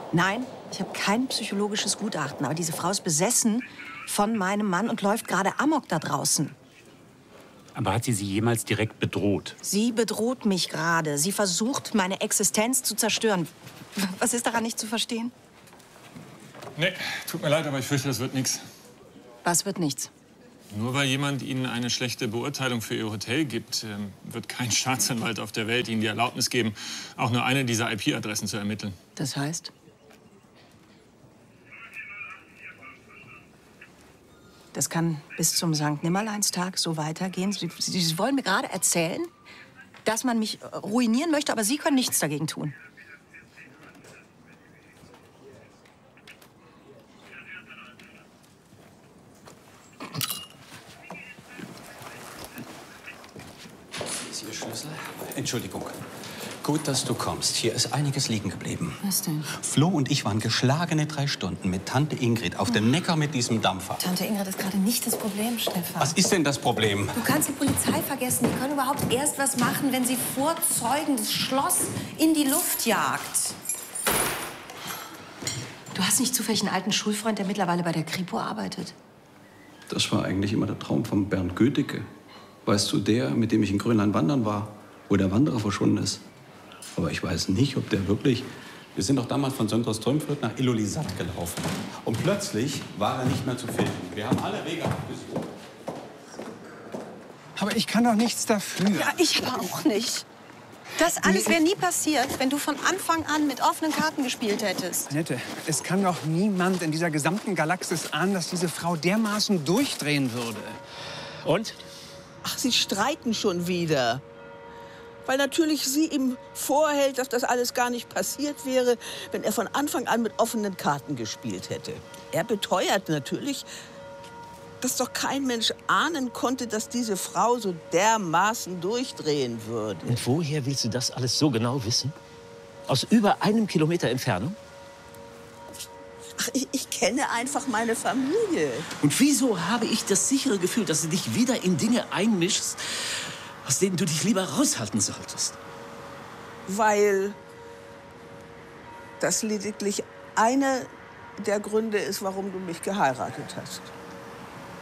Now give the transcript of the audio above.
Nein, ich habe kein psychologisches Gutachten. Aber diese Frau ist besessen von meinem Mann und läuft gerade Amok da draußen. Aber hat sie jemals direkt bedroht? Sie bedroht mich gerade. Sie versucht, meine Existenz zu zerstören. Was ist daran nicht zu verstehen? Nee, tut mir leid, aber ich fürchte, das wird nichts. Was wird nichts? Nur weil jemand Ihnen eine schlechte Beurteilung für Ihr Hotel gibt, wird kein Staatsanwalt auf der Welt Ihnen die Erlaubnis geben, auch nur eine dieser IP-Adressen zu ermitteln. Das heißt? Das kann bis zum Sankt-Nimmerleins-Tag so weitergehen. Sie wollen mir gerade erzählen, dass man mich ruinieren möchte, aber Sie können nichts dagegen tun. Ist Ihr Schlüssel? Entschuldigung. Gut, dass du kommst. Hier ist einiges liegen geblieben. Was denn? Flo und ich waren geschlagene 3 Stunden mit Tante Ingrid auf dem Neckar mit diesem Dampfer. Tante Ingrid ist gerade nicht das Problem, Stefan. Was ist denn das Problem? Du kannst die Polizei vergessen. Die können überhaupt erst was machen, wenn sie vor Zeugen das Schloss in die Luft jagt. Du hast nicht zufällig einen alten Schulfreund, der mittlerweile bei der Kripo arbeitet? Das war eigentlich immer der Traum von Bernd Gödicke. Weißt du, der, mit dem ich in Grönland wandern war, wo der Wanderer verschwunden ist. Aber ich weiß nicht, ob der wirklich... Wir sind doch damals von Söndra-Strömfurt nach Ilulissat gelaufen. Und plötzlich war er nicht mehr zu finden. Wir haben alle Wege abgesucht. Aber ich kann doch nichts dafür. Ja, ich auch nicht. Das alles wäre nie passiert, wenn du von Anfang an mit offenen Karten gespielt hättest. Annette, es kann doch niemand in dieser gesamten Galaxis ahnen, dass diese Frau dermaßen durchdrehen würde. Und? Ach, sie streiten schon wieder. Weil natürlich sie ihm vorhält, dass das alles gar nicht passiert wäre, wenn er von Anfang an mit offenen Karten gespielt hätte. Er beteuert natürlich, dass doch kein Mensch ahnen konnte, dass diese Frau so dermaßen durchdrehen würde. Und woher willst du das alles so genau wissen? Aus über 1 Kilometer Entfernung? Ach, ich kenne einfach meine Familie. Und wieso habe ich das sichere Gefühl, dass du dich wieder in Dinge einmischst, aus denen du dich lieber raushalten solltest? Weil das lediglich einer der Gründe ist, warum du mich geheiratet hast.